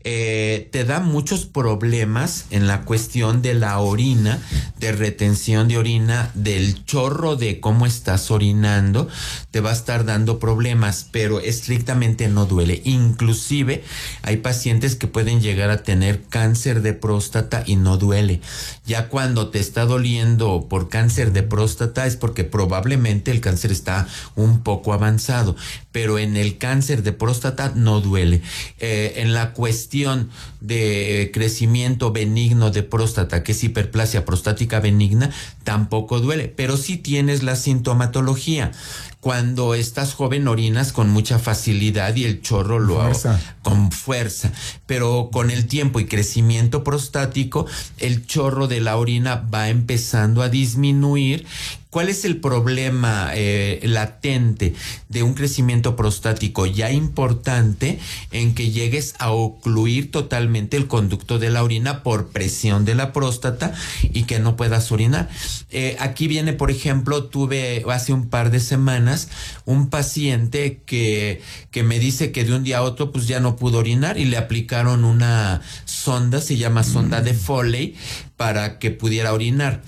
te da muchos problemas en la cuestión de la orina, de retención de orina, del chorro de cómo estás orinando, te va a estar dando problemas, pero estrictamente no duele. Inclusive hay pacientes que pueden llegar a tener cáncer de próstata y no duele. Ya cuando te está doliendo por cáncer de próstata es porque probablemente el cáncer está un poco avanzado, pero en el cáncer de próstata no duele. En la cuestión de crecimiento benigno de próstata, que es hiperplasia prostática benigna, tampoco duele, pero sí tienes la sintomatología. Cuando estás joven orinas con mucha facilidad y el chorro con fuerza, pero con el tiempo y crecimiento prostático, el chorro de la orina va empezando a disminuir. ¿Cuál es el problema latente de un crecimiento prostático ya importante? En que llegues a ocluir totalmente el conducto de la orina por presión de la próstata y que no puedas orinar. Aquí viene, por ejemplo, tuve hace un par de semanas un paciente que me dice que de un día a otro pues ya no pudo orinar y le aplicaron una sonda, se llama sonda de Foley, para que pudiera orinar.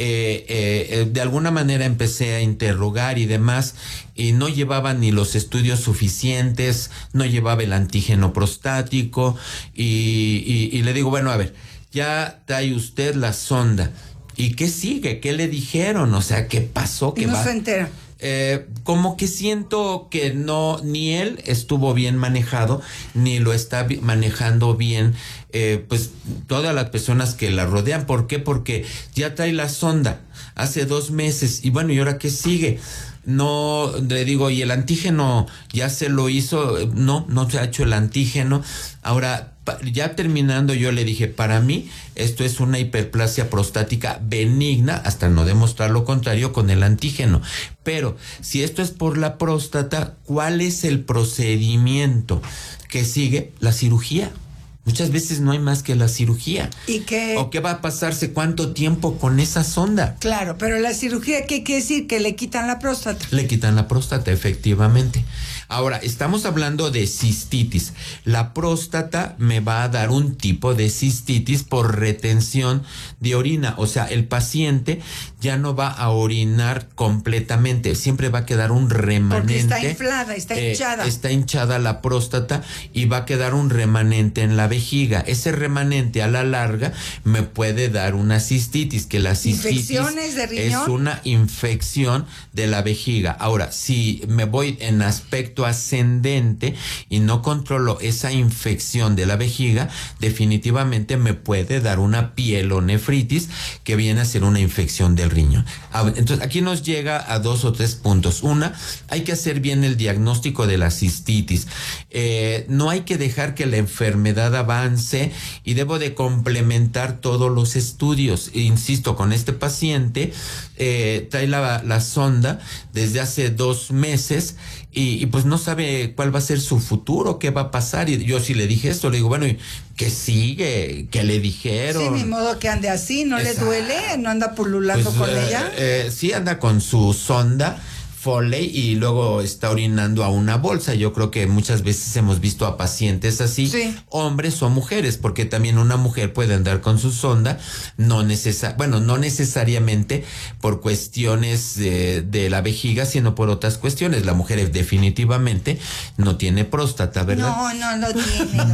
De alguna manera empecé a interrogar y demás, y no llevaba ni los estudios suficientes, no llevaba el antígeno prostático, y le digo, bueno, a ver, ya trae usted la sonda, ¿y qué sigue? ¿Qué le dijeron? O sea, ¿qué pasó? Y no se entera. Como que siento que ni él estuvo bien manejado, ni lo está manejando bien, pues todas las personas que la rodean. ¿Por qué? Porque ya trae la sonda hace 2 meses, y bueno, ¿y ahora qué sigue? No, le digo, ¿y el antígeno ya se lo hizo? No se ha hecho el antígeno. Ahora, ya terminando, yo le dije, para mí esto es una hiperplasia prostática benigna, hasta no demostrar lo contrario con el antígeno. Pero si esto es por la próstata, ¿cuál es el procedimiento que sigue? La cirugía. Muchas veces no hay más que la cirugía. ¿Y qué? ¿O qué va a pasarse? ¿Cuánto tiempo con esa sonda? Claro, pero la cirugía, ¿qué quiere decir? Que le quitan la próstata. Le quitan la próstata, efectivamente. Ahora, estamos hablando de cistitis. La próstata me va a dar un tipo de cistitis por retención de orina. O sea, el paciente ya no va a orinar completamente. Siempre va a quedar un remanente. Porque está inflada, está hinchada. Está hinchada la próstata y va a quedar un remanente en la vejiga. Ese remanente a la larga me puede dar una cistitis, que la cistitis ¿infecciones de riñón? Es una infección de la vejiga. Ahora, si me voy en aspecto ascendente y no controlo esa infección de la vejiga, definitivamente me puede dar una pielonefritis, que viene a ser una infección del riñón. Entonces, aquí nos llega a 2 o 3 puntos. Una, hay que hacer bien el diagnóstico de la cistitis. No hay que dejar que la enfermedad avance, y debo de complementar todos los estudios. Insisto, con este paciente trae la sonda desde hace 2 meses y pues no sabe cuál va a ser su futuro, qué va a pasar. Y yo sí le dije esto, le digo, bueno, ¿y qué sigue? ¿Qué le dijeron? Sí, ni modo que ande así, ¿no le duele? ¿No anda pululando pues, con ella? Sí, anda con su sonda Foley y luego está orinando a una bolsa. Yo creo que muchas veces hemos visto a pacientes así, sí, hombres o mujeres, porque también una mujer puede andar con su sonda, no necesariamente por cuestiones de la vejiga, sino por otras cuestiones. La mujer definitivamente no tiene próstata, ¿verdad? No lo tiene,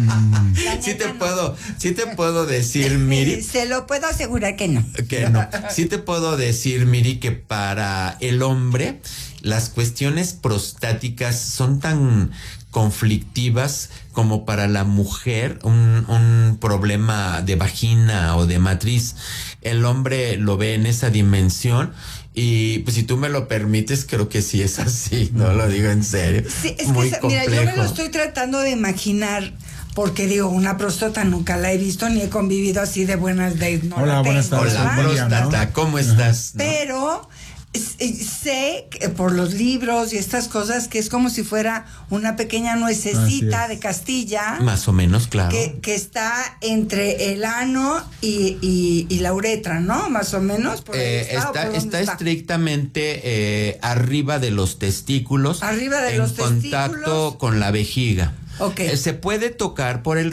doctor. Sí te puedo decir, Miri. Se lo puedo asegurar que no. Que no. Sí te puedo decir, Miri, que para el hombre las cuestiones prostáticas son tan conflictivas como para la mujer un problema de vagina o de matriz. El hombre lo ve en esa dimensión y pues si tú me lo permites, creo que sí es así, no lo digo en serio. Sí, es muy que, complejo. mira, yo me lo estoy tratando de imaginar, porque digo, una próstata nunca la he visto ni he convivido así de buenas days. No. Hola, buenas tardes. Hola, próstata, ¿no? ¿Cómo estás? ¿No? Pero sé que por los libros y estas cosas que es como si fuera una pequeña nuececita de Castilla. Más o menos, claro. Que está entre el ano y la uretra, ¿no? Más o menos. Por ahí está estrictamente arriba de los testículos. Arriba de los testículos. En contacto con la vejiga. Okay. Se puede tocar por el